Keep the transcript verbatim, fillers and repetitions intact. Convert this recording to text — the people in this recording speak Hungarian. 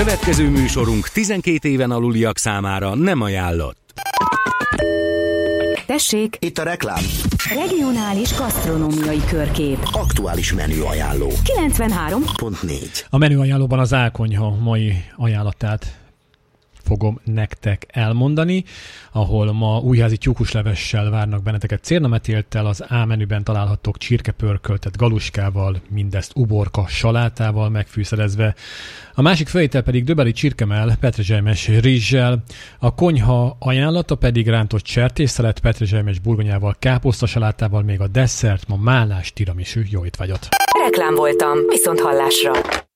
Következő műsorunk tizenkét éven aluliak számára nem ajánlott. Tessék! Itt a reklám. Regionális gasztronómiai körkép. Aktuális menüajánló. kilencvenhárom pont négy. A menüajánlóban az Álkonyha mai ajánlatát fogom nektek elmondani, ahol ma újházi tyúkuslevessel várnak benneteket cérnametéltel, az A menüben találhattok csirkepörköltet galuskával, mindezt uborka salátával megfűszerezve. A másik főétel pedig döbeli csirkemell petrezselymes rizssel, a konyha ajánlata pedig rántott sertésszelet petrezselymes burgonyával, káposzta salátával, még a desszert ma málnás tiramisu jó étvágyat. Reklám voltam, viszont hallásra.